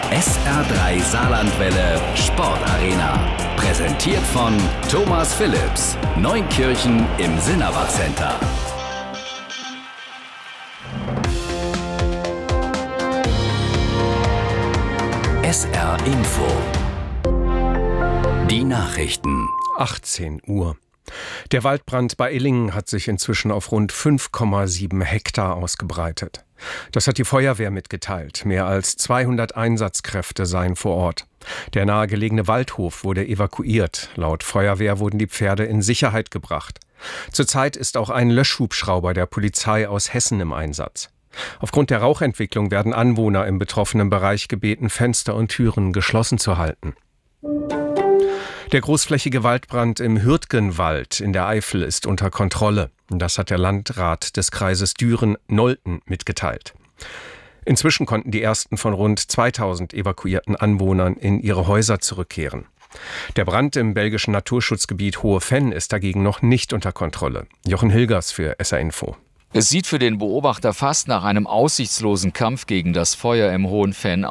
SR3 Saarlandwelle Sportarena. Präsentiert von Thomas Philips. Neunkirchen im Sinnerbach Center. SR Info. Die Nachrichten. 18 Uhr. Der Waldbrand bei Illingen hat sich inzwischen auf rund 5,7 Hektar ausgebreitet. Das hat die Feuerwehr mitgeteilt. Mehr als 200 Einsatzkräfte seien vor Ort. Der nahegelegene Waldhof wurde evakuiert. Laut Feuerwehr wurden die Pferde in Sicherheit gebracht. Zurzeit ist auch ein Löschhubschrauber der Polizei aus Hessen im Einsatz. Aufgrund der Rauchentwicklung werden Anwohner im betroffenen Bereich gebeten, Fenster und Türen geschlossen zu halten. Der großflächige Waldbrand im Hürtgenwald in der Eifel ist unter Kontrolle. Das hat der Landrat des Kreises Düren-Nolten mitgeteilt. Inzwischen konnten die ersten von rund 2000 evakuierten Anwohnern in ihre Häuser zurückkehren. Der Brand im belgischen Naturschutzgebiet Hohe Venn ist dagegen noch nicht unter Kontrolle. Jochen Hilgers für SR Info. Es sieht für den Beobachter fast nach einem aussichtslosen Kampf gegen das Feuer im Hohen Venn